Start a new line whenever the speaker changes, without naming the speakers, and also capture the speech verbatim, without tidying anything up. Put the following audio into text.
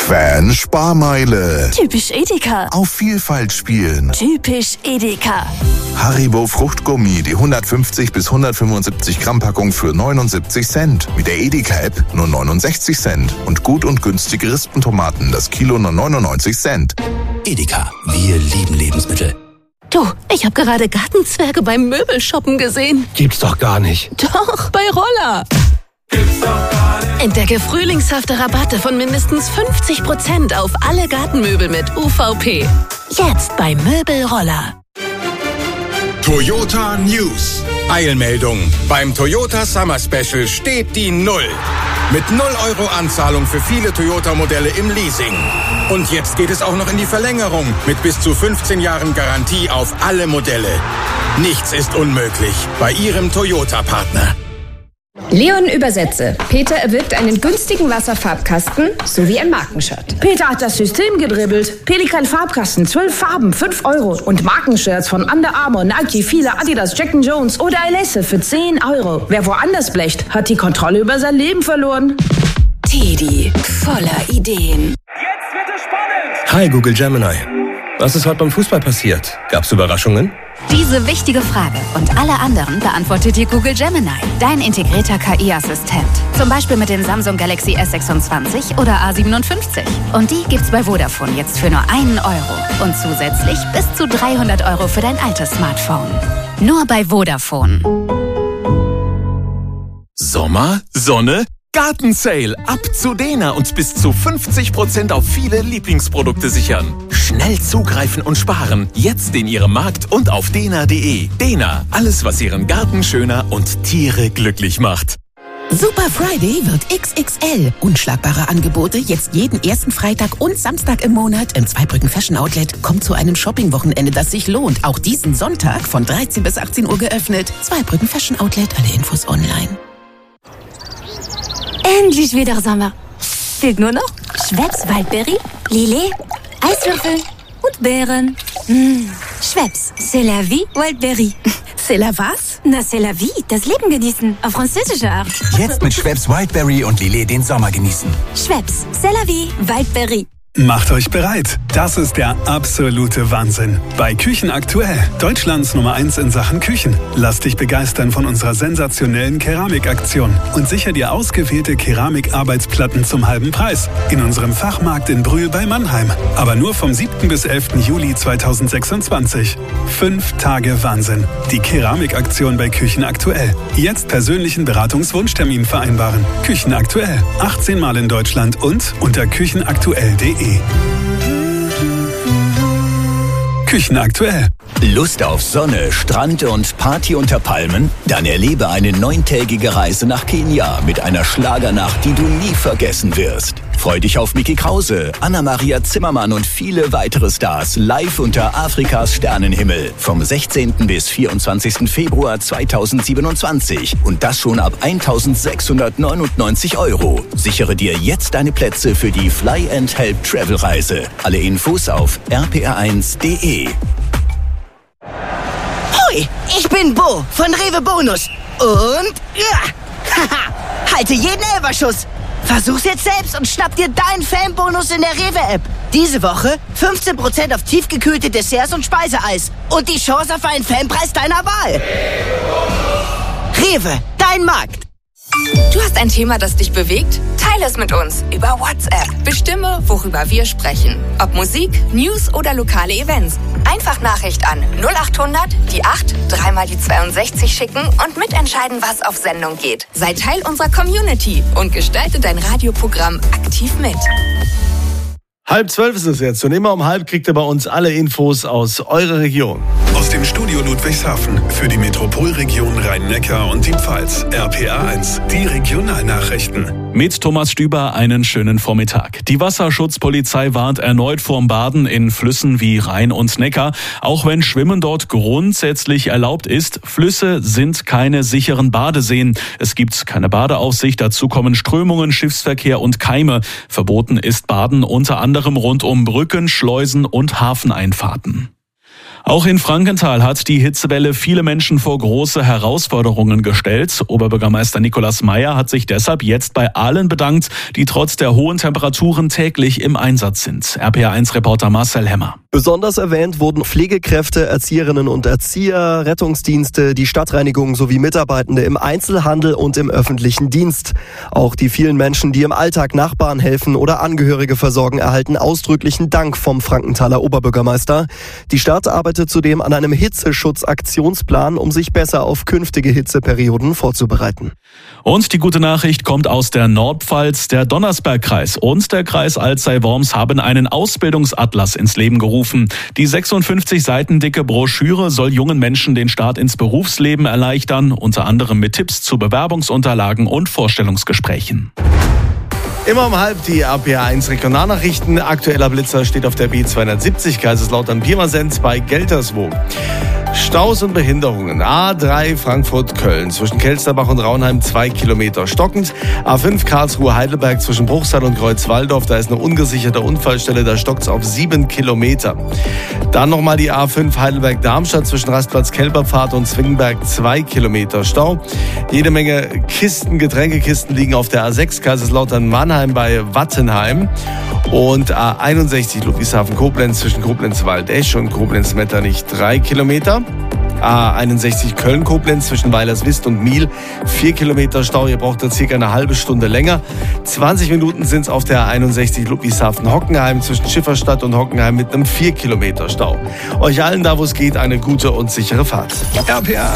Fan-Sparmeile.
Typisch Edeka.
Auf Vielfalt spielen.
Typisch Edeka.
Haribo Fruchtgummi, die hundertfünfzig bis hundertfünfundsiebzig Gramm Packung für neunundsiebzig Cent. Mit der Edeka-App nur neunundsechzig Cent. Und gut und günstige Rispentomaten, das Kilo nur neunundneunzig Cent.
Edeka, wir lieben Lebensmittel.
Du, ich habe gerade Gartenzwerge beim Möbelshoppen gesehen.
Gibt's doch gar nicht.
Doch, bei Roller.
Gibt's doch gar nicht.
Entdecke frühlingshafte Rabatte von mindestens fünfzig Prozent auf alle Gartenmöbel mit U V P. Jetzt bei Möbelroller.
Toyota News. Eilmeldung. Beim Toyota Summer Special steht die Null. Mit null Euro Anzahlung für viele Toyota-Modelle im Leasing. Und jetzt geht es auch noch in die Verlängerung mit bis zu fünfzehn Jahren Garantie auf alle Modelle. Nichts ist unmöglich bei Ihrem Toyota-Partner.
Leon übersetze. Peter erwirbt einen günstigen Wasserfarbkasten sowie ein Markenshirt.
Peter hat das System gedribbelt. Pelikan Farbkasten, zwölf Farben, fünf Euro. Und Markenshirts von Under Armour, Nike, Fila, Adidas, Jack and Jones oder Alesse für zehn Euro. Wer woanders blecht, hat die Kontrolle über sein Leben verloren.
Teddy, voller Ideen.
Jetzt wird es spannend.
Hi Google Gemini. Was ist heute beim Fußball passiert? Gab's Überraschungen?
Diese wichtige Frage und alle anderen beantwortet dir Google Gemini, dein integrierter K I-Assistent. Zum Beispiel mit den Samsung Galaxy S sechsundzwanzig oder A siebenundfünfzig. Und die gibt's bei Vodafone jetzt für nur einen Euro. Und zusätzlich bis zu dreihundert Euro für dein altes Smartphone. Nur bei Vodafone.
Sommer, Sonne, Gartensale. Ab zu Dena und bis zu fünfzig Prozent auf viele Lieblingsprodukte sichern. Schnell zugreifen und sparen. Jetzt in Ihrem Markt und auf dena punkt de. Dena, alles was Ihren Garten schöner und Tiere glücklich macht.
Super Friday wird X X L. Unschlagbare Angebote jetzt jeden ersten Freitag und Samstag im Monat im Zweibrücken Fashion Outlet. Kommt zu einem Shopping-Wochenende, das sich lohnt. Auch diesen Sonntag von dreizehn bis achtzehn Uhr geöffnet. Zweibrücken Fashion Outlet, alle Infos online.
Endlich wieder Sommer. Fehlt nur noch Schweppes Waldberry, Lillet, Eiswürfel und Beeren. Mmh. Schweppes, c'est la vie, Waldberry.
C'est la was?
Na, c'est la vie, das Leben genießen, auf französische Art.
Jetzt mit Schweppes Wildberry und Lillet den Sommer genießen.
Schweppes, c'est la vie, Waldberry.
Macht euch bereit. Das ist der absolute Wahnsinn. Bei Küchen aktuell, Deutschlands Nummer eins in Sachen Küchen. Lass dich begeistern von unserer sensationellen Keramikaktion und sicher dir ausgewählte Keramikarbeitsplatten zum halben Preis in unserem Fachmarkt in Brühl bei Mannheim. Aber nur vom siebten bis elften Juli zweitausendsechsundzwanzig. Fünf Tage Wahnsinn. Die Keramikaktion bei Küchen aktuell. Jetzt persönlichen Beratungswunschtermin vereinbaren. Küchen aktuell. achtzehn Mal in Deutschland und unter küchenaktuell punkt de. Küchen aktuell.
Lust auf Sonne, Strand und Party unter Palmen? Dann erlebe eine neuntägige Reise nach Kenia mit einer Schlagernacht, die du nie vergessen wirst. Freu dich auf Micky Krause, Anna-Maria Zimmermann und viele weitere Stars live unter Afrikas Sternenhimmel vom sechzehnten bis vierundzwanzigsten Februar zweitausendsiebenundzwanzig. Und das schon ab eintausendsechshundertneunundneunzig Euro. Sichere dir jetzt deine Plätze für die Fly and Help Travel Reise. Alle Infos auf r p r eins punkt de.
Hoi, ich bin Bo von Rewe Bonus. Und ja, haha, halte jeden Elferschuss. Versuch's jetzt selbst und schnapp dir deinen Fanbonus in der Rewe-App. Diese Woche fünfzehn Prozent auf tiefgekühlte Desserts und Speiseeis. Und die Chance auf einen Fanpreis deiner Wahl. Rewe, dein Markt.
Du hast ein Thema, das dich bewegt? Teile es mit uns über WhatsApp. Bestimme, worüber wir sprechen. Ob Musik, News oder lokale Events. Einfach Nachricht an null achthundert, die acht, dreimal die zweiundsechzig schicken und mitentscheiden, was auf Sendung geht. Sei Teil unserer Community und gestalte dein Radioprogramm aktiv mit.
Halb zwölf ist es jetzt und immer um halb kriegt ihr bei uns alle Infos aus eurer Region.
Aus dem Studio Ludwigshafen für die Metropolregion Rhein-Neckar und die Pfalz. R P A eins, die Regionalnachrichten.
Mit Thomas Stüber einen schönen Vormittag. Die Wasserschutzpolizei warnt erneut vorm Baden in Flüssen wie Rhein und Neckar. Auch wenn Schwimmen dort grundsätzlich erlaubt ist, Flüsse sind keine sicheren Badeseen. Es gibt keine Badeaufsicht, dazu kommen Strömungen, Schiffsverkehr und Keime. Verboten ist Baden unter anderem rund um Brücken, Schleusen und Hafeneinfahrten. Auch in Frankenthal hat die Hitzewelle viele Menschen vor große Herausforderungen gestellt. Oberbürgermeister Nikolaus Meyer hat sich deshalb jetzt bei allen bedankt, die trotz der hohen Temperaturen täglich im Einsatz sind. R P R eins Reporter Marcel Hemmer.
Besonders erwähnt wurden Pflegekräfte, Erzieherinnen und Erzieher, Rettungsdienste, die Stadtreinigung sowie Mitarbeitende im Einzelhandel und im öffentlichen Dienst. Auch die vielen Menschen, die im Alltag Nachbarn helfen oder Angehörige versorgen, erhalten ausdrücklichen Dank vom Frankenthaler Oberbürgermeister. Die Stadt arbeitet zudem an einem Hitzeschutzaktionsplan, um sich besser auf künftige Hitzeperioden vorzubereiten.
Und die gute Nachricht kommt aus der Nordpfalz. Der Donnersbergkreis und der Kreis Alzey-Worms haben einen Ausbildungsatlas ins Leben gerufen. Die sechsundfünfzig Seiten dicke Broschüre soll jungen Menschen den Start ins Berufsleben erleichtern, unter anderem mit Tipps zu Bewerbungsunterlagen und Vorstellungsgesprächen.
Immer um halb die R P R eins Regionalnachrichten. Aktueller Blitzer steht auf der B zweihundertsiebzig Kaiserslautern-Pirmasens bei Gelterswoog. Staus und Behinderungen. A drei Frankfurt-Köln zwischen Kelsterbach und Raunheim zwei Kilometer stockend. A fünf Karlsruhe-Heidelberg zwischen Bruchsal und Kreuzwaldorf. Da ist eine ungesicherte Unfallstelle, da stockt's auf sieben Kilometer. Dann nochmal die A fünf Heidelberg-Darmstadt zwischen Rastplatz-Kelberpfad und Zwingenberg zwei Kilometer Stau. Jede Menge Kisten, Getränkekisten liegen auf der A sechs Kaiserslautern-Mannheim bei Wattenheim. Und A einundsechzig Ludwigshafen-Koblenz zwischen Koblenz-Waldesch und Koblenz-Metternich drei Kilometer. A einundsechzig Köln-Koblenz zwischen Weilerswist und Miel vier Kilometer Stau. Ihr braucht da circa eine halbe Stunde länger. zwanzig Minuten sind es auf der A einundsechzig Ludwigshafen-Hockenheim zwischen Schifferstadt und Hockenheim mit einem vier Kilometer Stau. Euch allen da, wo es geht, eine gute und sichere Fahrt.
R P R